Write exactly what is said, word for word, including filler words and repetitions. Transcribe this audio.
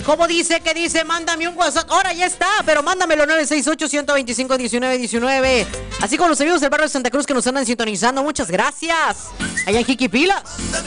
¿Cómo dice? ¿Qué dice? Mándame un WhatsApp. Ahora ya está, pero mándamelo nueve seis ocho, uno dos cinco, uno nueve uno nueve. Así como los amigos del barrio de Santa Cruz que nos andan sintonizando. Muchas gracias. Allá en Jiquipilas.